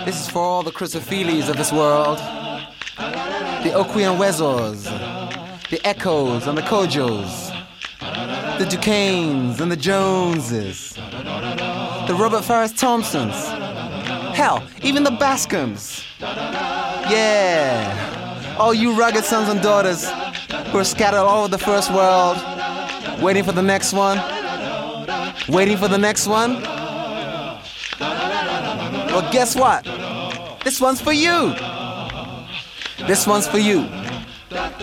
This is for all the Chrysophiles of this world, the Okwuenwezors, the Echoes and the Kojos, the Duquesnes and the Joneses, the Robert Farris Thompsons, hell, even the Bascoms. Yeah, all you rugged sons and daughters who are scattered all over the first world, waiting for the next one, waiting for the next one. Well, guess what? This one's for you. This one's for you.